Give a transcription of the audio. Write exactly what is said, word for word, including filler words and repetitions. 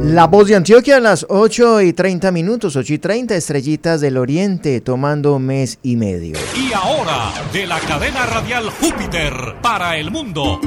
La Voz de Antioquia a las ocho y treinta minutos, ocho y treinta, Estrellitas del Oriente, tomando mes y medio. Y ahora, de la cadena radial Júpiter para el mundo,